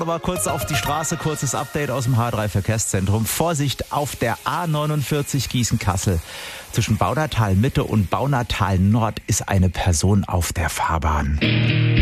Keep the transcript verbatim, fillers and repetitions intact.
Aber kurz auf die Straße, kurzes Update aus dem H drei Verkehrszentrum. Vorsicht auf der A neunundvierzig Gießen-Kassel. Zwischen Baunatal Mitte und Baunatal Nord ist eine Person auf der Fahrbahn.